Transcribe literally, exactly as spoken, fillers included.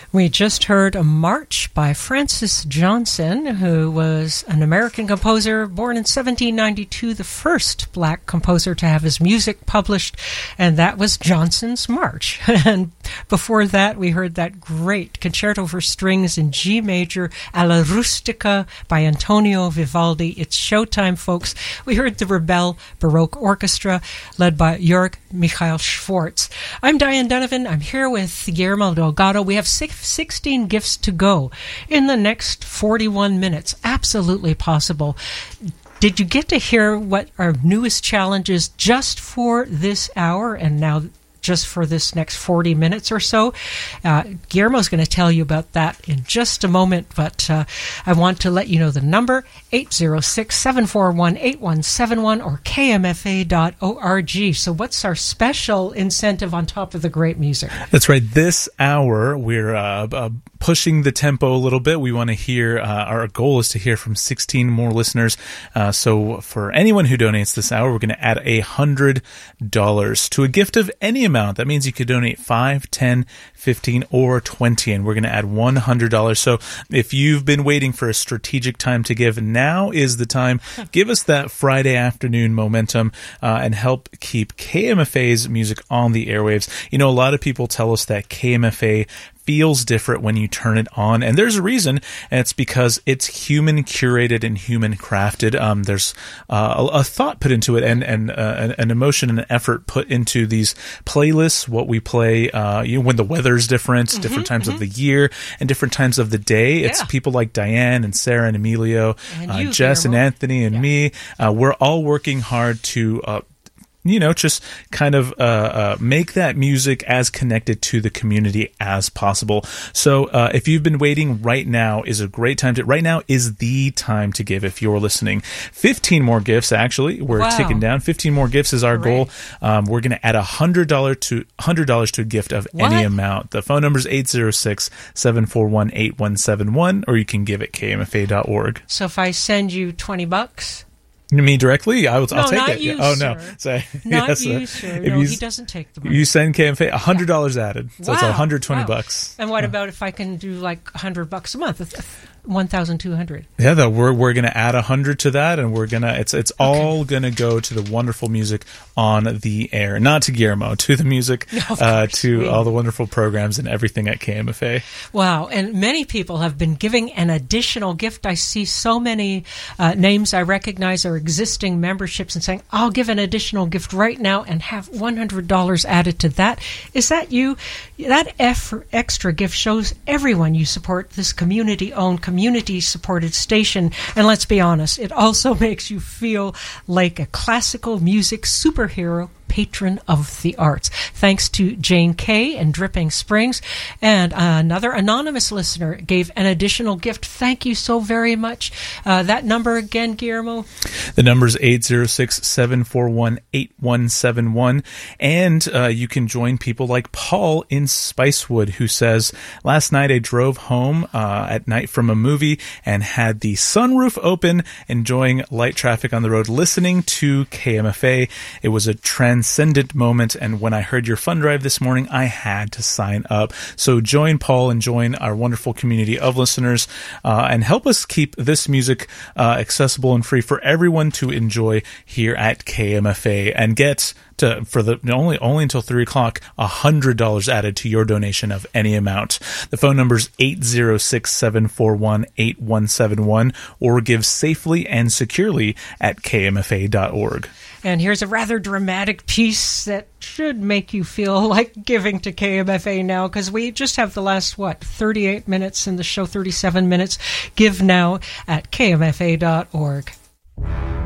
We just heard a march by Francis Johnson, who was an American composer born in seventeen ninety-two, the first black composer to have his music published, and that was Johnson's March. And before that, we heard that great concerto for strings in G major, Alla Rustica by Antonio Vivaldi. It's showtime, folks. We heard the Rebel Baroque Orchestra, led by Jörg Michael Schwartz. I'm Diane Donovan. I'm here with Guillermo Delgado. We have six sixteen gifts to go in the next forty-one minutes. Absolutely possible. Did you get to hear what our newest challenge is just for this hour and now just for this next forty minutes or so? Uh, Guillermo's going to tell you about that in just a moment, but uh, I want to let you know the number, eight zero six, seven four one, eight one seven one or K M F A dot org. So what's our special incentive on top of the great music? That's right. This hour, we're uh, uh, pushing the tempo a little bit. We want to hear, uh, our goal is to hear from sixteen more listeners. Uh, so for anyone who donates this hour, we're going to add one hundred dollars to a gift of any amount. That means you could donate five, ten, fifteen, or twenty, and we're going to add one hundred dollars. So if you've been waiting for a strategic time to give, now is the time. Give us that Friday afternoon momentum uh, and help keep K M F A's music on the airwaves. You know, a lot of people tell us that K M F A feels different when you turn it on, and there's a reason, and it's because it's human curated and human crafted. Um, there's uh, a, a thought put into it, and and uh, an emotion and an effort put into these playlists. What we play, uh, you know, when the weather's different, mm-hmm, different times mm-hmm. of the year, and different times of the day. It's yeah. people like Diane and Sarah and Emilio, and uh, you, Jess Guillermo. and Anthony and yeah. me. Uh, we're all working hard to. Uh, you know, just kind of uh, uh, make that music as connected to the community as possible. So uh, if you've been waiting, right now is a great time to, right now is the time to give if you're listening. fifteen more gifts, actually. We're wow. ticking down. fifteen more gifts is our Great. goal. Um, we're going to add one hundred dollars to one hundred dollars to a gift of what? any amount. The phone number is eight zero six, seven four one, eight one seven one, or you can give at K M F A dot org. So if I send you twenty bucks... Me directly? I will, no, I'll take not it. You, yeah. Oh, sir. no. So, not yes, you, uh, sir. if No, you, he doesn't take the money. You send K M F A, one hundred dollars added. So wow. it's one hundred twenty wow. bucks. And what about if I can do like one hundred bucks a month? one thousand two hundred. Yeah, though, we're we're going to add one hundred to that, and we're going to, it's it's okay. all going to go to the wonderful music on the air. Not to Guillermo, to the music, uh, to we... all the wonderful programs and everything at K M F A. Wow, and many people have been giving an additional gift. I see so many uh, names I recognize are existing memberships and saying, I'll give an additional gift right now and have one hundred dollars added to that. Is that you? That F extra gift shows everyone you support this community-owned, community-supported station. And let's be honest, it also makes you feel like a classical music superhero patron of the arts. Thanks to Jane Kay and Dripping Springs. And another anonymous listener gave an additional gift. Thank you so very much. Uh, that number again, Guillermo? The number is eight zero six, seven four one, eight one seven one. And uh, you can join people like Paul in Spicewood, who says, last night I drove home uh, at night from a movie and had the sunroof open, enjoying light traffic on the road, listening to K M F A. It was a transcendent moment, and when I heard your fund drive this morning, I had to sign up. So join Paul and join our wonderful community of listeners uh, and help us keep this music uh, accessible and free for everyone to enjoy here at K M F A, and get to, for the only only until three o'clock, one hundred dollars added to your donation of any amount. The phone number is eight zero six, seven four one, eight one seven one, or give safely and securely at K M F A dot org. And here's a rather dramatic piece that should make you feel like giving to K M F A now, because we just have the last, what, thirty-eight minutes in the show, thirty-seven minutes. Give now at K M F A dot org.